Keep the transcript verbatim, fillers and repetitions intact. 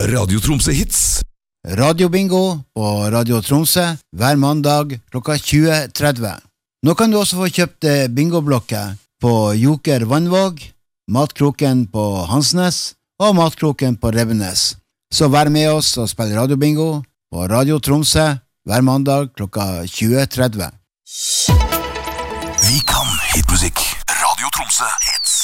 Radio Tromsø Hits. Radiobingo på Radio Tromsø hver mandag klokka tjue tretti. Nå kan du også få kjøpt bingoblokket på Joker Vannvåg, Matkroken på Hansnes og Matkroken på Rebbenes. Så vær med oss og spill radiobingo på Radio Tromsø hver mandag klokka tjue tretti. Vi kan hitmusikk. Radio Tromsø Hits.